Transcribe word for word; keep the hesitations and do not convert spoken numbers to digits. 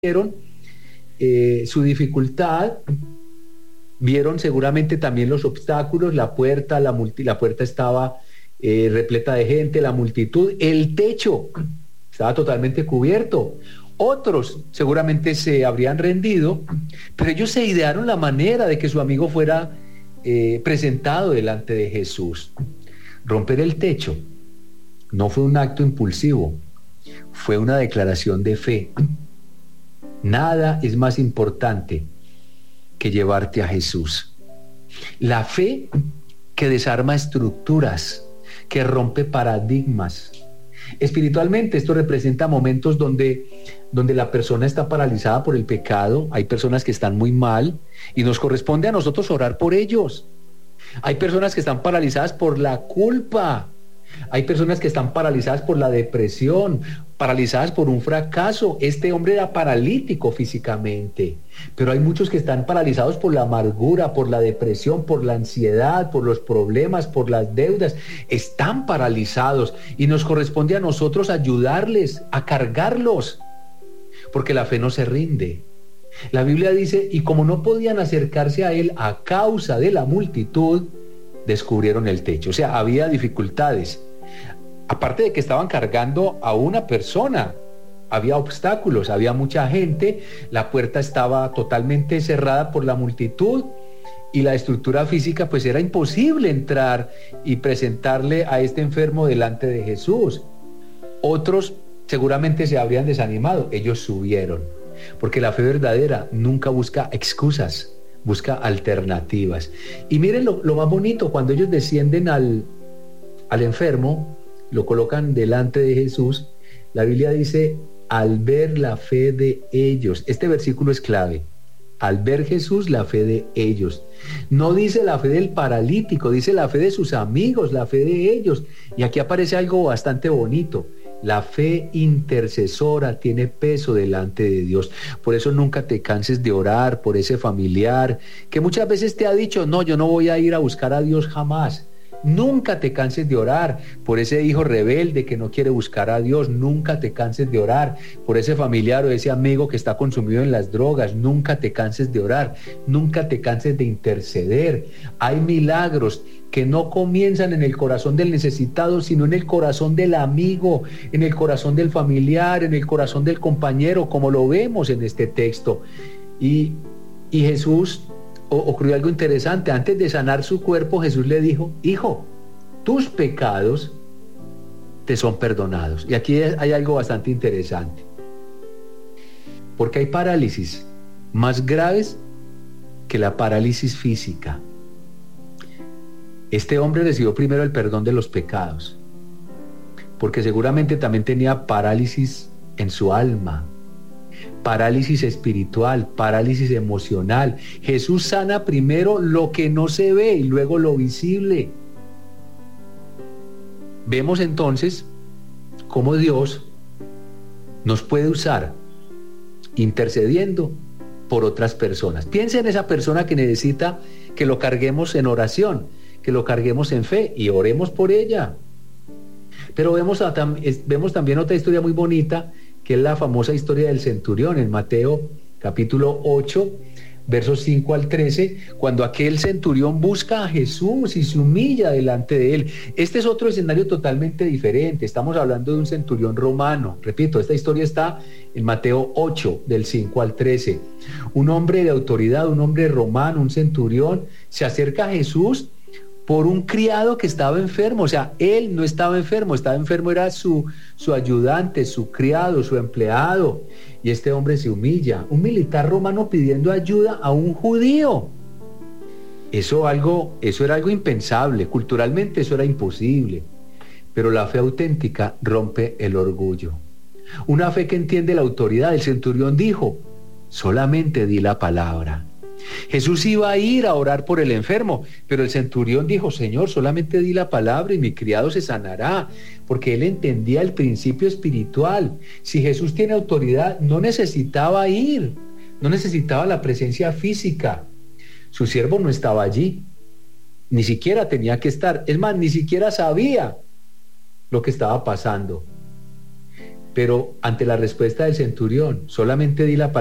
vieron eh, su dificultad, vieron seguramente también los obstáculos, la puerta, la, multi, la puerta estaba eh, repleta de gente, la multitud, el techo estaba totalmente cubierto. Otros seguramente se habrían rendido, pero ellos se idearon la manera de que su amigo fuera eh, presentado delante de Jesús. Romper el techo no fue un acto impulsivo, fue una declaración de fe. Nada es más importante que llevarte a Jesús. La fe que desarma estructuras, que rompe paradigmas. Espiritualmente esto representa momentos donde, donde la persona está paralizada por el pecado. Hay personas que están muy mal y nos corresponde a nosotros orar por ellos. Hay personas que están paralizadas por la culpa. Hay personas que están paralizadas por la depresión, paralizadas por un fracaso. Este hombre era paralítico físicamente, pero hay muchos que están paralizados por la amargura, por la depresión, por la ansiedad, por los problemas, por las deudas. Están paralizados y nos corresponde a nosotros ayudarles, a cargarlos, porque la fe no se rinde. La Biblia dice, y como no podían acercarse a él a causa de la multitud, descubrieron el techo. O sea, había dificultades. Aparte de que estaban cargando a una persona, había obstáculos, había mucha gente, la puerta estaba totalmente cerrada por la multitud y la estructura física, pues era imposible entrar y presentarle a este enfermo delante de Jesús. Otros seguramente se habrían desanimado, ellos subieron, porque la fe verdadera nunca busca excusas, busca alternativas. Y miren lo, lo más bonito, cuando ellos descienden al, al enfermo, lo colocan delante de Jesús, la Biblia dice, al ver la fe de ellos. Este versículo es clave. Al ver Jesús, la fe de ellos. No dice la fe del paralítico, dice la fe de sus amigos, la fe de ellos. Y aquí aparece algo bastante bonito. La fe intercesora tiene peso delante de Dios. Por eso nunca te canses de orar por ese familiar que muchas veces te ha dicho, no, yo no voy a ir a buscar a Dios jamás. Nunca te canses de orar por ese hijo rebelde que no quiere buscar a Dios. Nunca te canses de orar por ese familiar o ese amigo que está consumido en las drogas. Nunca te canses de orar. Nunca te canses de interceder. Hay milagros que no comienzan en el corazón del necesitado, sino en el corazón del amigo, en el corazón del familiar, en el corazón del compañero, como lo vemos en este texto. Y, y Jesús... ocurrió algo interesante. Antes de sanar su cuerpo, Jesús le dijo, hijo, tus pecados te son perdonados. Y aquí hay algo bastante interesante, porque hay parálisis más graves que la parálisis física. Este hombre recibió primero el perdón de los pecados, porque seguramente también tenía parálisis en su alma, parálisis espiritual, parálisis emocional. Jesús sana primero lo que no se ve y luego lo visible. Vemos entonces cómo Dios nos puede usar intercediendo por otras personas. Piensa en esa persona que necesita que lo carguemos en oración, que lo carguemos en fe y oremos por ella. Pero vemos, a, vemos también otra historia muy bonita, que es la famosa historia del centurión en Mateo capítulo ocho, versos cinco al trece, cuando aquel centurión busca a Jesús y se humilla delante de él. Este es otro escenario totalmente diferente. Estamos hablando de un centurión romano. Repito, esta historia está en Mateo ocho, del cinco al trece. Un hombre de autoridad, un hombre romano, un centurión, se acerca a Jesús por un criado que estaba enfermo. O sea, él no estaba enfermo, estaba enfermo era su, su ayudante, su criado, su empleado. Y este hombre se humilla, un militar romano pidiendo ayuda a un judío. Eso, algo, eso era algo impensable, culturalmente eso era imposible. Pero la fe auténtica rompe el orgullo. Una fe que entiende la autoridad. El centurión dijo, solamente di la palabra. Jesús iba a ir a orar por el enfermo, pero el centurión dijo, Señor, solamente di la palabra y mi criado se sanará, porque él entendía el principio espiritual. Si Jesús tiene autoridad, no necesitaba ir, no necesitaba la presencia física. Su siervo no estaba allí, ni siquiera tenía que estar, es más, ni siquiera sabía lo que estaba pasando. pero ante la respuesta del centurión, solamente di la